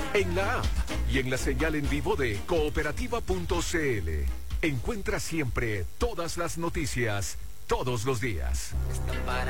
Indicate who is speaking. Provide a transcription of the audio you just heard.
Speaker 1: en la app y en la señal en vivo de cooperativa.cl. Encuentra siempre todas las noticias, todos los días.